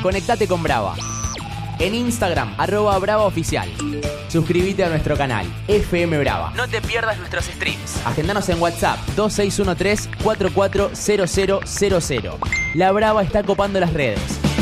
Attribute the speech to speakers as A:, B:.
A: Conectate con Brava. En Instagram, @BravaOficial. Suscríbete a nuestro canal, FM Brava. No te pierdas nuestros streams. Agendanos en WhatsApp, 2613-440000. La Brava está copando las redes.